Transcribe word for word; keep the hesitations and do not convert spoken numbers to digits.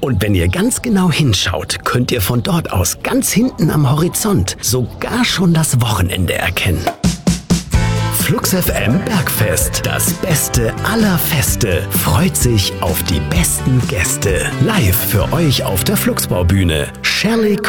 Und wenn ihr ganz genau hinschaut, könnt ihr von dort aus ganz hinten am Horizont sogar schon das Wochenende erkennen. Flux F M Bergfest, das Beste aller Feste, freut sich auf die besten Gäste. Live für euch auf der Fluxbaubühne. Shirley